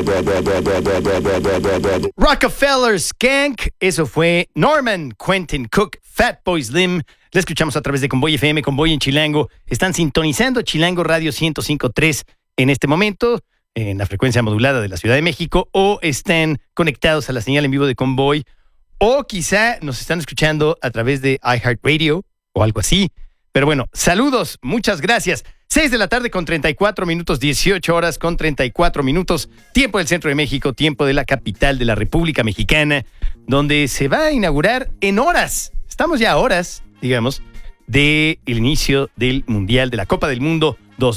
Rockefeller Skank, eso fue Norman, Quentin Cook, Fatboy Slim. La escuchamos a través de Convoy FM, Convoy en Chilango. Están sintonizando Chilango Radio 105.3 en este momento, en la frecuencia modulada de la Ciudad de México, o están conectados a la señal en vivo de Convoy, o quizá nos están escuchando a través de iHeartRadio o algo así. Pero bueno, saludos, muchas gracias. 6 de la tarde con 34 minutos, 18 horas con 34 minutos, tiempo del centro de México, tiempo de la capital de la República Mexicana, donde se va a inaugurar en horas, estamos ya a horas, digamos, del inicio del Mundial, de la Copa del Mundo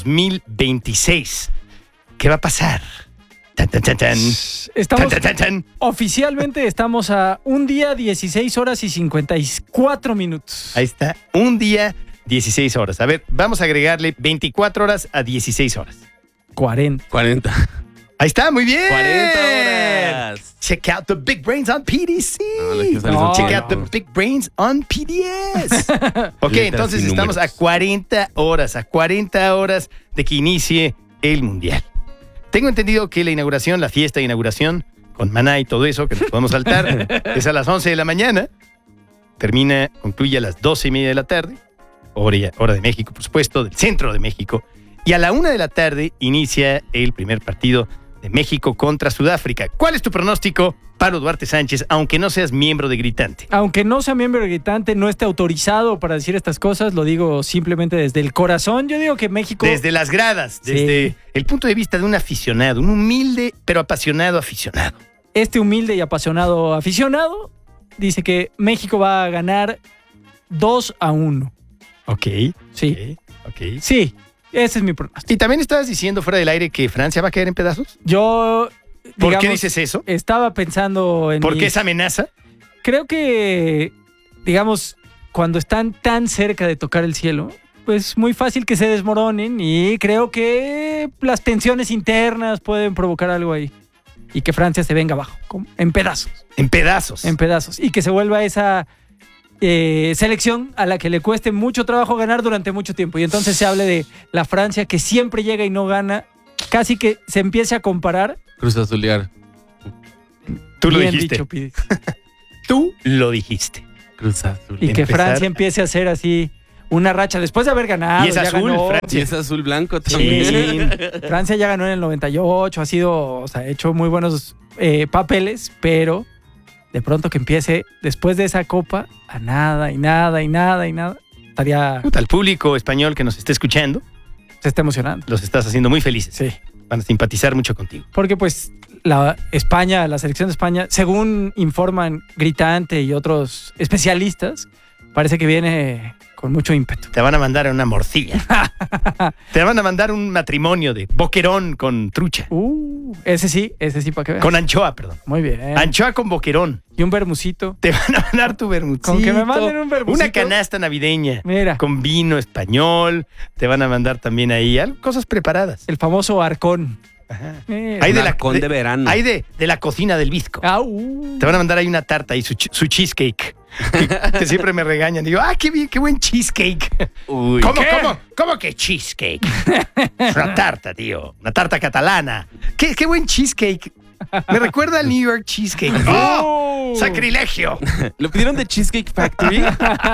2026. ¿Qué va a pasar? Tan, tan, tan, tan. Estamos, tan, tan, tan. Oficialmente estamos a un día, 16 horas y 54 minutos. Ahí está, un día, 16 horas. A ver, vamos a agregarle 24 horas a 16 horas. 40. Ahí está, muy bien. 40 horas. Check out the big brains on PDC. No, Check out the big brains on PDS. Ok, entonces estamos a 40 horas de que inicie el Mundial. Tengo entendido que la fiesta de inauguración, con maná y todo eso, que nos podemos saltar, es a las 11 de la mañana. Concluye a las 12:30 de la tarde. Hora de México, por supuesto, del centro de México. Y a la 1 de la tarde inicia el primer partido de México contra Sudáfrica. ¿Cuál es tu pronóstico, Pablo Duarte Sánchez, aunque no seas miembro de Gritante? Aunque no sea miembro de Gritante, no esté autorizado para decir estas cosas, lo digo simplemente desde el corazón. Yo digo que México... Desde las gradas, desde el punto de vista de un aficionado, un humilde pero apasionado aficionado. Este humilde y apasionado aficionado dice que México va a ganar 2-1. Ok. Sí. Ok. Sí, ese es mi pronóstico. ¿Y también estabas diciendo fuera del aire que Francia va a caer en pedazos? Yo, ¿Por qué dices eso? Estaba pensando en... ¿Por qué esa amenaza? Creo que, digamos, cuando están tan cerca de tocar el cielo, pues muy fácil que se desmoronen, y creo que las tensiones internas pueden provocar algo ahí. Y que Francia se venga abajo, en pedazos. En pedazos. En pedazos. Y que se vuelva esa... selección a la que le cueste mucho trabajo ganar durante mucho tiempo. Y entonces se hable de la Francia que siempre llega y no gana, casi que se empiece a comparar. Cruz Azulear. Tú lo Bien dijiste. dicho, Pidi. Tú lo dijiste. Cruz Azul. Y que Empezar. Francia empiece a hacer así una racha después de haber ganado. Y es ya azul, ganó. Francia. Y es azul blanco Sí. también. Francia ya ganó en el 98, ha hecho muy buenos papeles, pero de pronto que empiece después de esa copa a nada y nada y nada y nada, estaría... Puta, al público español que nos esté escuchando, Se está emocionando. los estás haciendo muy felices. Sí. Van a simpatizar mucho contigo. Porque pues la selección de España, según informan Gritante y otros especialistas, parece que viene con mucho ímpetu. Te van a mandar a una morcilla. Te van a mandar un matrimonio de boquerón con trucha. Ese sí, para que vean. Con anchoa, perdón. Muy bien. Anchoa con boquerón. Y un vermucito. Te van a mandar tu vermucito. Con que me manden un vermucito. Una canasta navideña. Mira. Con vino español. Te van a mandar también ahí cosas preparadas. El famoso arcón. Ajá. Mira. Hay de Arcón de verano. Hay de la cocina del Bizco. Te van a mandar ahí una tarta y su cheesecake. Que siempre me regañan. Digo, qué bien, qué buen cheesecake. Uy. ¿Cómo que cheesecake? Es una tarta, tío. Una tarta catalana. Qué buen cheesecake. Me recuerda al New York Cheesecake. ¡Oh! ¡Sacrilegio! ¿Lo pidieron de Cheesecake Factory?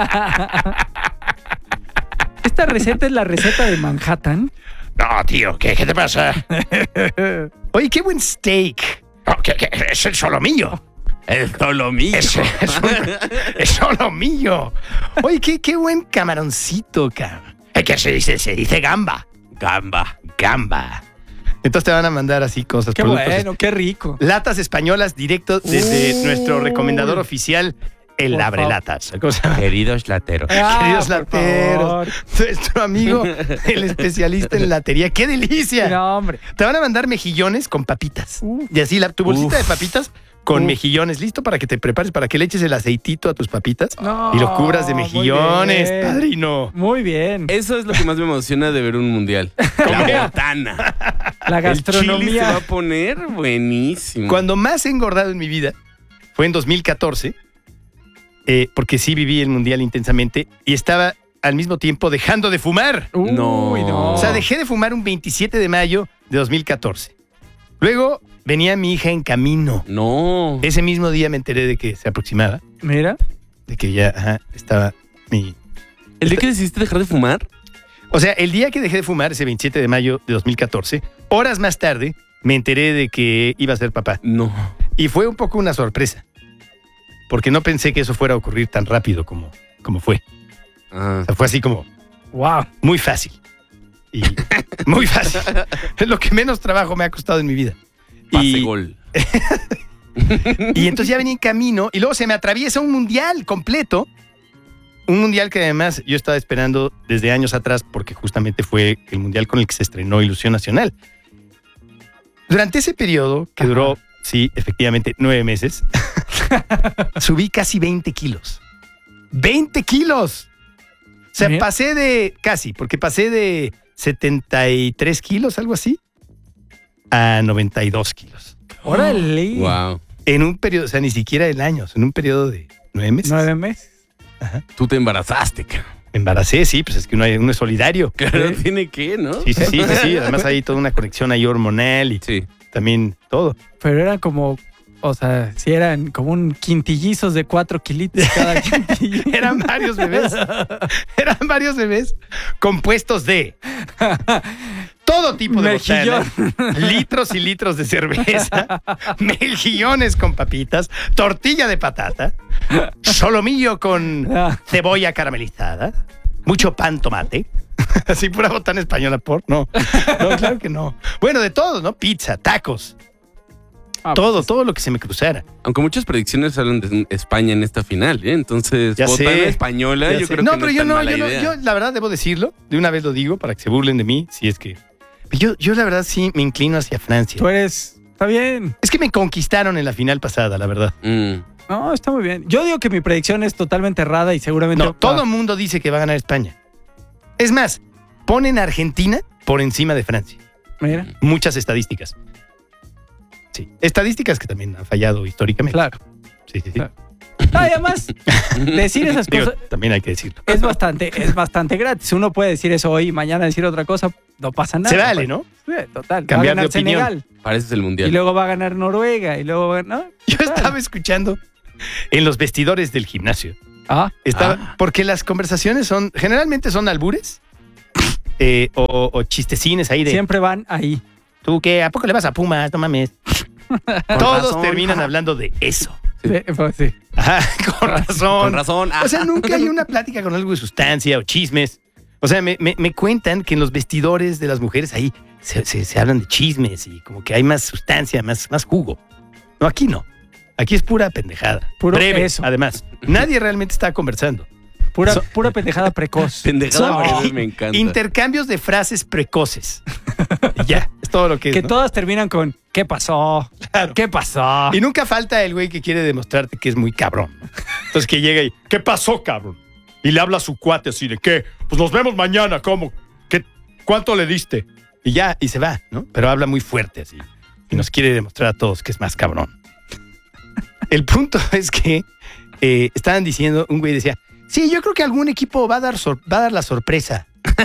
Esta receta es la receta de Manhattan. No, tío, ¿qué te pasa? Oye, qué buen steak. Es el solomillo. El solomillo. Es solomillo. Oye, qué buen camaroncito, cabrón. ¿Qué se dice? Se dice gamba. Gamba. Entonces te van a mandar así cosas. Qué productos. bueno, qué rico. Latas españolas directo desde nuestro recomendador oficial, el Por Abrelatas. Queridos lateros. Queridos por lateros, favor. nuestro amigo, el especialista en latería. ¡Qué delicia! No, hombre. Te van a mandar mejillones con papitas. Y así tu bolsita de papitas con mejillones. Listo para que te prepares, para que le eches el aceitito a tus papitas No, y lo cubras de mejillones, muy bien. padrino. Muy bien. Eso es lo que más me emociona de ver un mundial. La botana. La El chili se va gastronomía. a poner buenísimo. Cuando más he engordado en mi vida fue en 2014, porque sí viví el mundial intensamente y estaba al mismo tiempo dejando de fumar. Uy, No. no. O sea, dejé de fumar un 27 de mayo de 2014. Luego venía mi hija en camino. No. Ese mismo día me enteré de que se aproximaba, Mira. de que ya estaba mi... ¿El día que decidiste dejar de fumar? O sea, el día que dejé de fumar, ese 27 de mayo de 2014, horas más tarde, me enteré de que iba a ser papá. No. Y fue un poco una sorpresa, porque no pensé que eso fuera a ocurrir tan rápido como fue. Ah. O sea, fue así como Wow. muy fácil. Y muy fácil. Es lo que menos trabajo me ha costado en mi vida. Pase gol. Y entonces ya venía en camino y luego se me atraviesa un mundial completo. Un mundial que además yo estaba esperando desde años atrás porque justamente fue el mundial con el que se estrenó Ilusión Nacional. Durante ese periodo, que duró, sí, efectivamente, 9 meses, subí casi 20 kilos. ¡20 kilos! O sea, Bien. pasé de 73 kilos, algo así, a 92 kilos. Órale. Wow. En un periodo, o sea, ni siquiera el año, en un periodo de 9 meses. 9 meses. Tú te embarazaste, cabrón. Me embaracé, sí, pues es que uno es solidario. Claro, tiene que, ¿no? Sí. Además hay toda una conexión ahí hormonal y Sí. también todo. Pero eran como, o sea, si eran como un quintillizos de 4 kilitos cada quintillo. Eran varios bebés. Eran varios bebés compuestos de todo tipo de Mejillón. botanas, litros y litros de cerveza, mejillones con papitas, tortilla de patata, solomillo con cebolla caramelizada, mucho pan tomate. Así pura botana española, no, claro que no. Bueno, de todo, ¿no? Pizza, tacos, todo lo que se me cruzara. Aunque muchas predicciones hablan de España en esta final, ¿eh? Entonces, Ya botana sé, española, Ya yo sé. creo No, que no pero es yo tan no, mala yo no, idea. yo la verdad debo decirlo, de una vez lo digo para que se burlen de mí, si es que... Yo la verdad sí me inclino hacia Francia. Tú eres, está bien. Es que me conquistaron en la final pasada, la verdad. No, está muy bien. Yo digo que mi predicción es totalmente errada y seguramente... No, todo el mundo dice que va a ganar España. Es más, ponen a Argentina por encima de Francia. Mira, Muchas estadísticas. Sí, estadísticas que también han fallado históricamente. claro. Sí. Claro. Además, decir esas Digo, cosas también hay que decirlo. es bastante gratis. Uno puede decir eso hoy y mañana decir otra cosa, no pasa nada. Se vale, ¿no? Sí, total. Cambiar va a de ganar opinión. Senegal Pareces el y mundial. luego va a ganar Noruega y luego va a ganar... Yo estaba escuchando en los vestidores del gimnasio. Porque las conversaciones generalmente son albures o chistecines ahí de... Siempre van ahí. ¿Tú qué? ¿A poco le vas a Pumas? No mames. Con Todos razón. terminan hablando de eso. Sí, pues sí. Ajá, con razón. Con razón. O sea, nunca hay una plática con algo de sustancia o chismes. O sea, me cuentan que en los vestidores de las mujeres ahí se hablan de chismes y como que hay más sustancia, más jugo. No, aquí no. Aquí es pura pendejada. Puro breve, eso. además. Nadie realmente está conversando. Pura pendejada precoz. Pendejada Son breve, me encanta. Intercambios de frases precoces. Y ya, es todo lo que es. Que ¿no? todas terminan con ¿qué pasó? Claro. ¿Qué pasó? Y nunca falta el güey que quiere demostrarte que es muy cabrón. Entonces que llega y, ¿qué pasó, cabrón? Y le habla a su cuate así de, ¿qué? Pues nos vemos mañana, ¿cómo? ¿Cuánto le diste? Y ya, y se va, ¿no? Pero habla muy fuerte así. Y nos quiere demostrar a todos que es más cabrón. El punto es que estaban diciendo, un güey decía, sí, yo creo que algún equipo va a dar la sorpresa.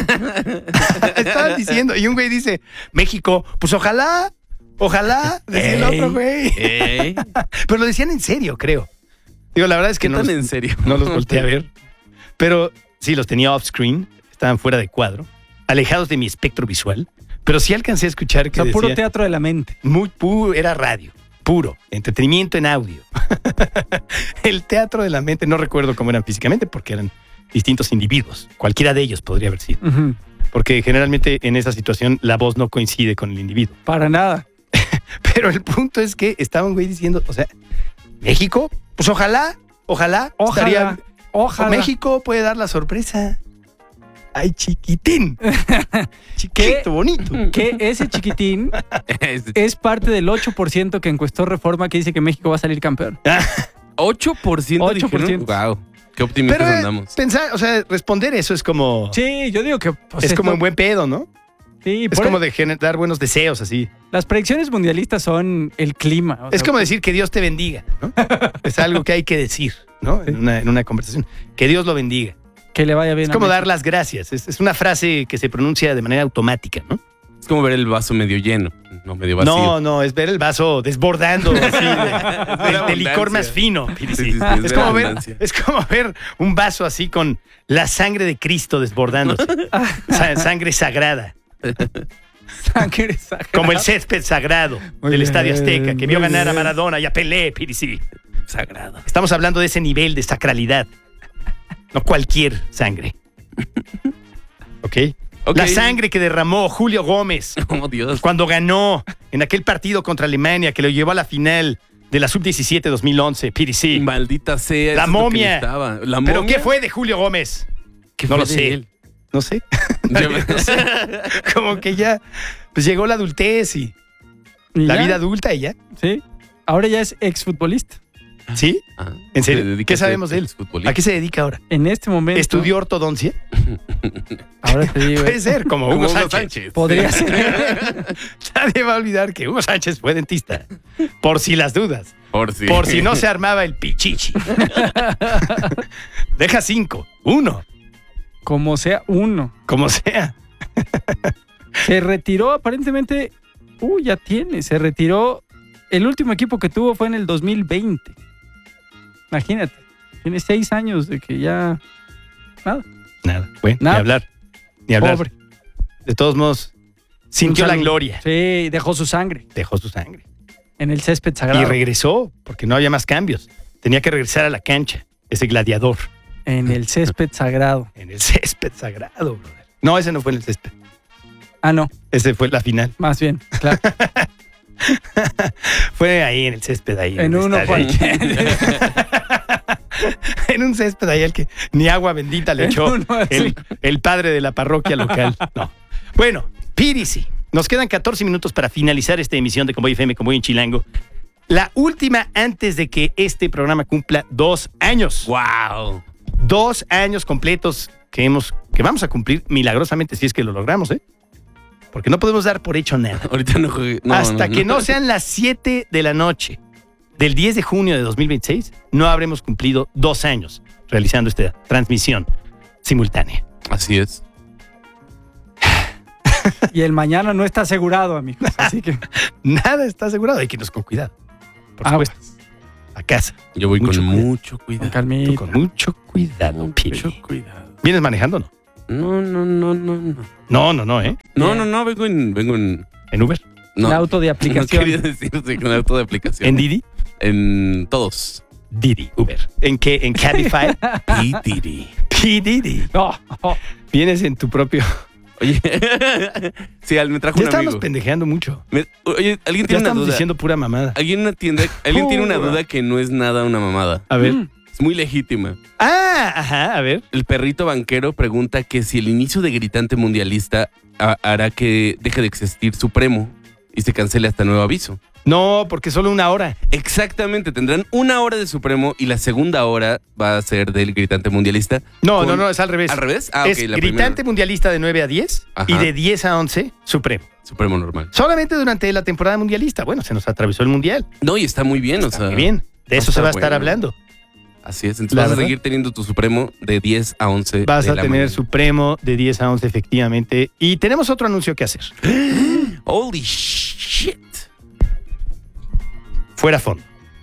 Estaban diciendo, y un güey dice, México, pues ojalá, decía el otro güey. Pero lo decían en serio, creo. Digo, la verdad es que ¿Qué no tan los, en serio? no los volteé a ver. Pero sí, los tenía off-screen, estaban fuera de cuadro, alejados de mi espectro visual. Pero sí alcancé a escuchar que O sea, puro decía, teatro de la mente. era radio, puro, entretenimiento en audio. El teatro de la mente, no recuerdo cómo eran físicamente porque eran distintos individuos. Cualquiera de ellos podría haber sido. Ujú. Porque generalmente en esa situación la voz no coincide con el individuo. Para nada. Pero el punto es que estaba un güey diciendo, o sea, México, pues ojalá estaría... Ojalá. México puede dar la sorpresa. Ay, chiquitín. Chiquito, bonito. Que ese chiquitín es parte del 8% que encuestó Reforma que dice que México va a salir campeón. 8% dijeron. 8%. Wow. Qué optimistas Pero andamos. pensar, o sea, responder eso es como... Sí, yo digo que... pues, es como esto- en buen pedo, ¿no? Sí, Es como de dar buenos deseos, así. Las predicciones mundialistas son el clima. o Es sea, como decir que Dios te bendiga, ¿no? Es algo que hay que decir, ¿no? En una conversación. Que Dios lo bendiga. que le vaya bien Es a como México. dar las gracias. Es una frase que se pronuncia de manera automática, ¿no? Es como ver el vaso medio lleno, no medio vacío. No, es ver el vaso desbordando así, de licor más fino. Sí, Es como ver un vaso así con la sangre de Cristo desbordándose. Sangre sagrada. Sangre sagrada. Como el césped sagrado del Estadio Azteca, que vio ganar a Maradona y a Pelé, Pirisí. Sagrado. Estamos hablando de ese nivel de sacralidad. No cualquier sangre. ¿Ok? La sangre que derramó Julio Gómez Oh, Dios. cuando ganó en aquel partido contra Alemania que lo llevó a la final de la Sub-17 2011, Pirisí. Maldita sea. La eso es lo que momia. necesitaba. ¿La ¿Pero momia? qué fue de Julio Gómez? ¿Qué No fue lo de sé. él? No sé. Yo- No sé. Como que ya pues llegó la adultez y ¿Y la ya? vida adulta y ya. Sí. Ahora ya es exfutbolista. ¿Sí? Ah, ¿En se serio? dedica ¿Qué a ser sabemos de él? exfutbolista. ¿A qué se dedica ahora? En este momento. ¿Estudió ortodoncia? Ahora te digo. Puede ser, como Hugo Como Hugo Sánchez. Sánchez. Podría ser. Nadie va a olvidar que Hugo Sánchez fue dentista. Por si las dudas. Por si. Por si no se armaba el pichichi. Deja 5. 1. Como sea, uno. Como sea. Se retiró aparentemente. Ya tiene. Se retiró. El último equipo que tuvo fue en el 2020. Imagínate. Tiene 6 años de que ya. Nada. Nada. Bueno, Nada. ni hablar. Ni hablar. Pobre. De todos modos, sintió Un la saludo. gloria. Sí, dejó su sangre Dejó su sangre. en el césped sagrado. Y regresó, porque no había más cambios. Tenía que regresar a la cancha. Ese gladiador. En el césped sagrado. En el césped sagrado, brother. No, ese no fue en el césped. Ah, no. Ese fue la final. Más bien. Claro. Fue ahí en el césped ahí. En el uno estadio ahí. cualquiera. En un césped ahí al que ni agua bendita le En echó uno así. el padre de la parroquia local. No. Bueno, Pirisí. Nos quedan 14 minutos para finalizar esta emisión de Convoy FM, Convoy en Chilango. La última antes de que este programa cumpla 2 años. ¡Wow! 2 años completos que vamos a cumplir milagrosamente si es que lo logramos, ¿eh? Porque no podemos dar por hecho nada. Ahorita no jugué. No, Hasta que no sean las 7 de la noche del 10 de junio de 2026, no habremos cumplido 2 años realizando esta transmisión simultánea. Así es. Y el mañana no está asegurado, amigos. Así que. Nada está asegurado, hay que irnos con cuidado. Por supuesto. A casa. Yo voy Mucho con cuidado. mucho Con cuidado. Tú calmita. con mucho cuidado, Piri. Mucho cuidado. ¿Vienes manejando o no? No. No, ¿eh? No, vengo en. ¿En Uber? No, El auto de no aplicación. quería decirte con auto de aplicación. ¿En Didi? En todos. Didi, Uber. ¿En qué? ¿En Cabify? Didi. P. Didi. No. Vienes en tu propio... Oye, sí, me trajo Ya un estábamos amigo. pendejeando mucho. Oye, alguien Ya tiene una estamos duda. diciendo pura mamada. Alguien en una tienda, alguien tiene una duda que no es nada una mamada. A ver. Es muy legítima. Ajá, a ver. El perrito banquero pregunta que si el inicio de Gritante Mundialista hará que deje de existir Supremo y se cancele hasta nuevo aviso. No, porque solo 1 hora. Exactamente, tendrán 1 hora de Supremo y la segunda hora va a ser del Gritante Mundialista. No, Con- no, es al revés. ¿Al revés? Ah, Es ok, la gritante primera. mundialista de 9 a 10 Ajá. y de 10 a 11, Supremo. Supremo normal. Solamente durante la temporada mundialista. Bueno, se nos atravesó el mundial. No, y está muy bien, o sea. Muy bien. De eso está se va a estar bueno. hablando. Así es, entonces La vas a verdad. seguir teniendo tu Supremo de 10 a 11 Vas de a la tener mañana. Supremo de 10 a 11, efectivamente. Y tenemos otro anuncio que hacer. Holy shit. Fuera fondo.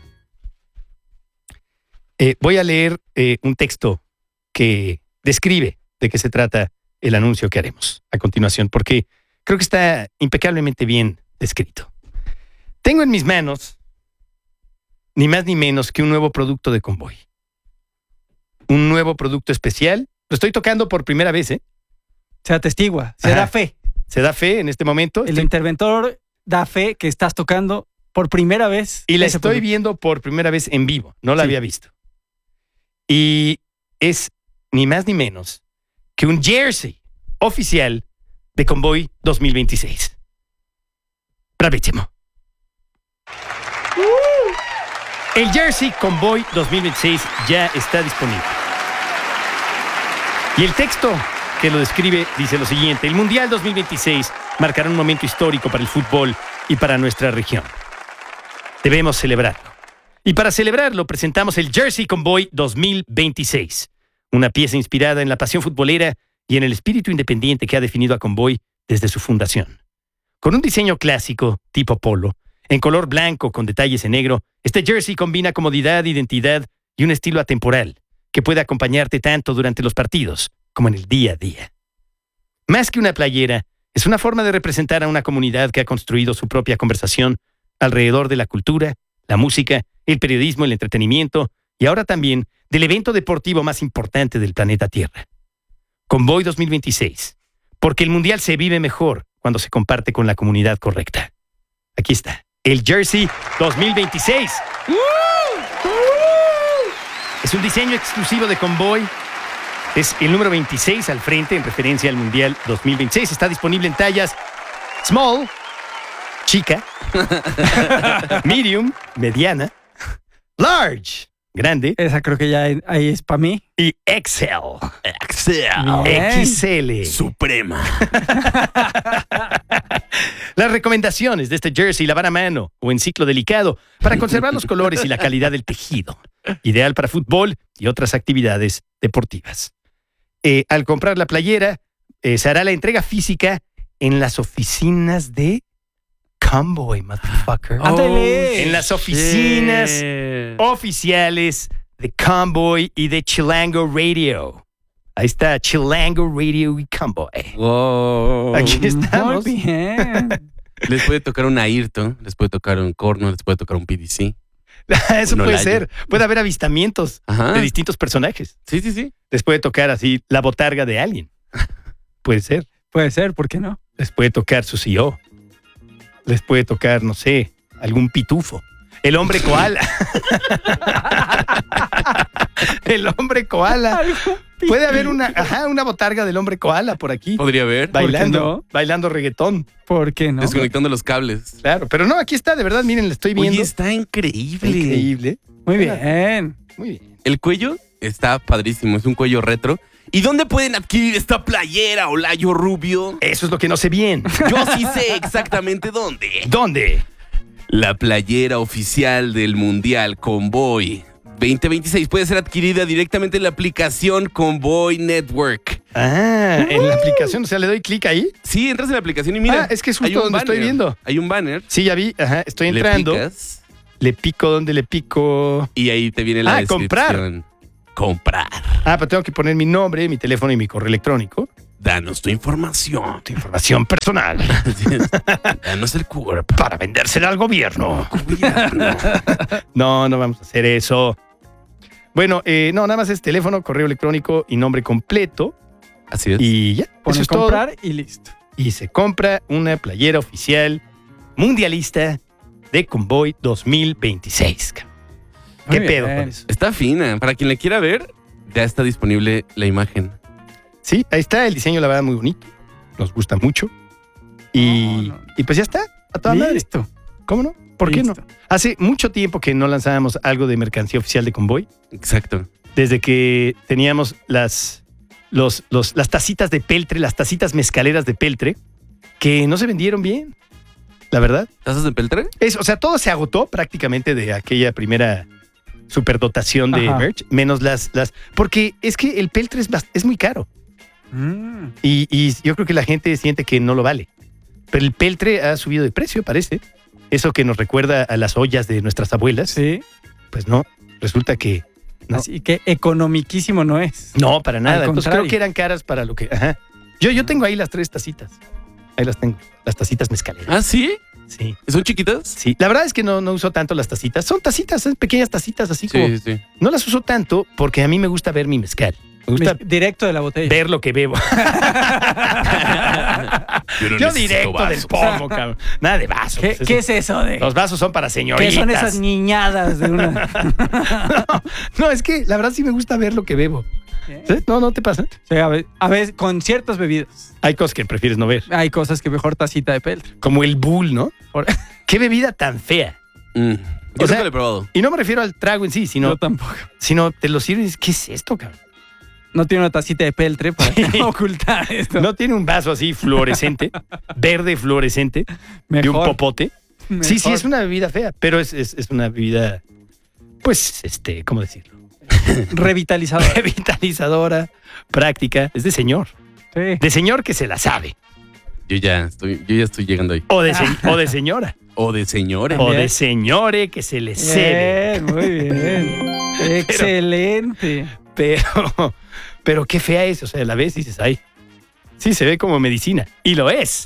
Voy a leer un texto que describe de qué se trata el anuncio que haremos a continuación, porque creo que está impecablemente bien descrito. Tengo en mis manos ni más ni menos que un nuevo producto de Convoy. Un nuevo producto especial. Lo estoy tocando por primera vez, ¿eh? Se atestigua. Se Ajá. da fe. Se da fe en este momento. El interventor da fe que estás tocando por primera vez. Y la ese estoy producto. viendo por primera vez en vivo. No la Sí. había visto. Y es ni más ni menos que un jersey oficial de Convoy 2026. Bravísimo. El jersey Convoy 2026 ya está disponible. Y el texto que lo describe dice lo siguiente: el Mundial 2026 marcará un momento histórico para el fútbol y para nuestra región. Debemos celebrarlo. Y para celebrarlo presentamos el Jersey Convoy 2026, una pieza inspirada en la pasión futbolera y en el espíritu independiente que ha definido a Convoy desde su fundación. Con un diseño clásico, tipo polo, en color blanco con detalles en negro, este jersey combina comodidad, identidad y un estilo atemporal que puede acompañarte tanto durante los partidos como en el día a día. Más que una playera, es una forma de representar a una comunidad que ha construido su propia conversación alrededor de la cultura, la música, el periodismo, el entretenimiento y ahora también del evento deportivo más importante del planeta Tierra. Convoy 2026. Porque el Mundial se vive mejor cuando se comparte con la comunidad correcta. Aquí está, el Jersey 2026. Es un diseño exclusivo de Convoy. Es el número 26 al frente en referencia al Mundial 2026. Está disponible en tallas small, chica, medium, mediana, large, grande, Esa creo que ya ahí es para mí. y XL. Bien. XL. Suprema. Las recomendaciones de este jersey: lavar a mano o en ciclo delicado para conservar los colores y la calidad del tejido. Ideal para fútbol y otras actividades deportivas. Al comprar la playera, se hará la entrega física en las oficinas de Convoy, motherfucker. Ándale. En las oficinas oficiales de Convoy y de Chilango Radio. Ahí está Chilango Radio y Convoy. Wow. Aquí estamos. Muy bien. Les puede tocar un Ayrton, les puede tocar un Corno, les puede tocar un PDC. Eso Un puede Olayo. ser. Puede haber avistamientos Ajá. de distintos personajes. Sí, sí, sí. Les puede tocar así la botarga de alguien. Puede ser. Puede ser, ¿por qué no? Les puede tocar su CEO. Les puede tocar, no sé, algún pitufo. El hombre koala. El hombre koala. Puede haber una botarga del hombre koala por aquí. Podría haber. Bailando, no? bailando reggaetón. ¿Por qué no? Desconectando los cables. Claro, pero no, aquí está, de verdad, miren, le estoy viendo. Oye, está increíble. Increíble. Muy bien. Muy bien. El cuello está padrísimo, es un cuello retro. ¿Y dónde pueden adquirir esta playera, Olayo Rubio? Eso es lo que no sé bien. Yo sí sé exactamente dónde. ¿Dónde? La playera oficial del Mundial Convoy 2026 puede ser adquirida directamente en la aplicación Convoy Network. Ah, en la aplicación, o sea, le doy clic ahí. Sí, entras en la aplicación y mira. Es que es hay justo un donde estoy banner. viendo. Hay un banner. Sí, ya vi, estoy Le entrando. picas Le pico donde le pico. y ahí te viene la descripción. comprar. Comprar. Pero tengo que poner mi nombre, mi teléfono y mi correo electrónico. Danos tu información. Tu información personal Danos el cuerpo. para vendérsela al gobierno. No vamos a hacer eso. Bueno, no, nada más es teléfono, correo electrónico y nombre completo. Así es. Y ya, Ponen eso es todo. comprar y listo. Y se compra una playera oficial mundialista de Convoy 2026. ¿Qué Muy pedo bien. con eso? Está fina. Para quien la quiera ver, ya está disponible la imagen. Sí, ahí está el diseño, la verdad, muy bonito. Nos gusta mucho. Y, No. y pues ya está, a toda madre. Listo. ¿Cómo no? ¿Por qué no? Listo. Hace mucho tiempo que no lanzábamos algo de mercancía oficial de Convoy. Exacto. Desde que teníamos las tacitas de peltre, las tacitas mezcaleras de peltre, que no se vendieron bien, la verdad. ¿Tazas de peltre? O sea, todo se agotó prácticamente de aquella primera superdotación de Ajá. merch, menos las... Porque es que el peltre es muy caro. Y yo creo que la gente siente que no lo vale. Pero el peltre ha subido de precio, parece. Eso que nos recuerda a las ollas de nuestras abuelas. Sí. Pues no, resulta que no. Así que economiquísimo no es. No, para nada. Al Entonces contrario. creo que eran caras para lo que... Ajá. Yo tengo ahí las 3 tacitas. Ahí las tengo. Las tacitas mezcaleras. ¿Ah, sí? Sí. ¿Son chiquitas? Sí. La verdad es que no uso tanto las tacitas. Son tacitas, son pequeñas tacias así como... Sí, sí. No las uso tanto porque a mí me gusta ver mi mezcal. Me gusta Directo de la botella. ver lo que bebo. Yo directo del pomo, cabrón. Nada de vaso. ¿Qué, pues eso. qué es eso de...? Los vasos son para señoritas. ¿Qué son esas niñadas de una...? No, es que la verdad sí me gusta ver lo que bebo. ¿Sí? No te pasa. Sí, a veces, con ciertas bebidas. Hay cosas que prefieres no ver. Hay cosas que mejor tacita de peltre. Como el Bull, ¿no? Qué bebida tan fea. Yo O sea, nunca lo he probado. Y no me refiero al trago en sí, Yo sino tampoco. te lo sirves. ¿Qué es esto, cabrón? No tiene una tacita de peltre para ocultar esto. No tiene un vaso así fluorescente, verde fluorescente, de un Mejor. popote. Mejor. Sí, es una bebida fea, pero es una bebida, pues, ¿cómo decirlo? Revitalizador. Revitalizadora, práctica, es de señor. Sí. De señor que se la sabe. Yo ya estoy llegando ahí. O de señora. O de señora. O de señore que se le cede. Bien, muy bien. Excelente. Pero qué fea es. O sea, la ves y dices, ay, sí, se ve como medicina. Y lo es.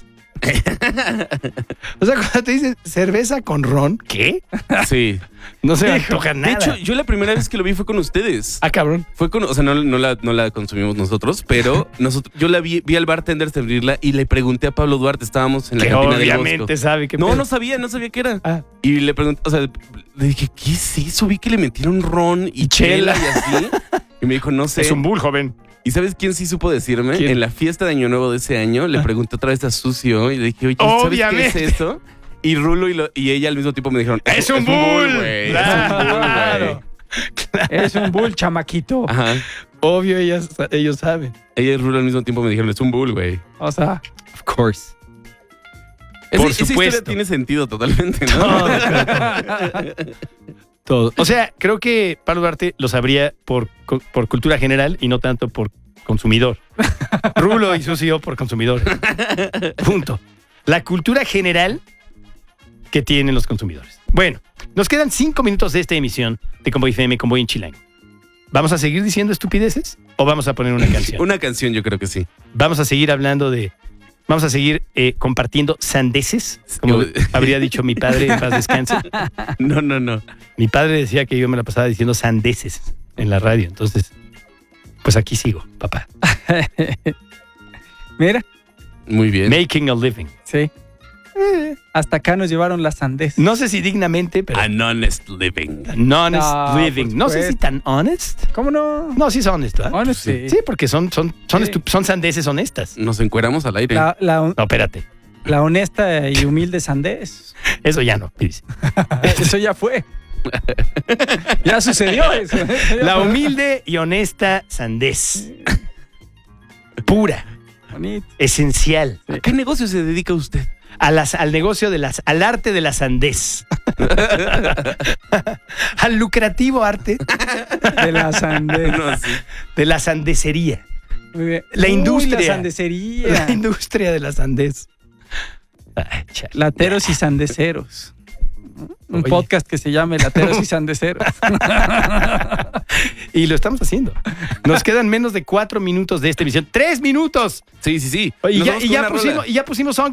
O sea, cuando te dicen cerveza con ron, ¿qué? Sí. No se me antoja nada. De hecho, yo la primera vez que lo vi fue con ustedes. Ah, cabrón. O sea, no la consumimos nosotros, pero yo la vi al bartender servirla y le pregunté a Pablo Duarte, estábamos en la Que cantina del obviamente Bosco. sabe que... No sabía qué era. Ah. Y le pregunté, o sea, le dije, ¿qué es eso? Vi que le metieron ron y chela y así. Y me dijo, no sé. Es un bull, joven. ¿Y sabes quién sí supo decirme? ¿Quién? En la fiesta de Año Nuevo de ese año, le pregunté otra vez a Sucio y le dije, oye, ¿sabes Obviamente. qué es esto? Y Rulo y ella al mismo tiempo me dijeron, ¡Es un bull! güey. Claro. Es un bull, chamaquito. Ajá. Obvio, ellos saben. Ella y Rulo al mismo tiempo me dijeron, es un bull, güey. O sea, Of course. Esa supuesto. historia tiene sentido totalmente, ¿no? Todo. O sea, creo que Pablo Duarte lo sabría por cultura general y no tanto por consumidor. Rulo y Sucio por consumidor. Punto. La cultura general que tienen los consumidores. Bueno, nos quedan 5 minutos de esta emisión de Convoy FM, Convoy en Chilango. ¿Vamos a seguir diciendo estupideces o vamos a poner una canción? Una canción yo creo que sí. Vamos a seguir hablando de... Vamos a seguir compartiendo sandeces, como habría dicho mi padre, en paz descanse. No. Mi padre decía que yo me la pasaba diciendo sandeces en la radio. Entonces, pues aquí sigo, papá. mira, Muy bien. Making a living. sí. Hasta acá nos llevaron las sandez. No sé si dignamente, pero... An honest living. An honest No, living. por No sé si supuesto. tan honest. ¿Cómo no? No, sí es honest, ¿verdad? Honest, sí. Sí, porque son sandeces honestas. Nos encueramos al aire. La No, espérate. la honesta y humilde sandez. Eso ya no. Dice. Eso ya fue. Ya sucedió eso. La humilde y honesta sandez. Pura. Bonito. Esencial. ¿A qué negocio se dedica usted? Al negocio al arte de la sandez. Al lucrativo arte De la sandez. No, sí. de la sandecería. Muy bien. La industria. La sandecería. La industria de la sandez. Ay, chale. Lateros y sandeceros. Un Oye. podcast que se llame Lateros y Sandeceros. Y lo estamos haciendo. Nos quedan menos de 4 minutos de esta emisión. ¡3 minutos! Sí. Y Nos ya, vamos y con ya una rola. pusimos